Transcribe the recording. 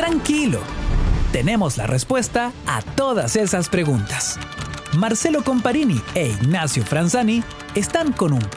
Tranquilo, tenemos la respuesta a todas esas preguntas. Marcelo Comparini e Ignacio Franzani están con un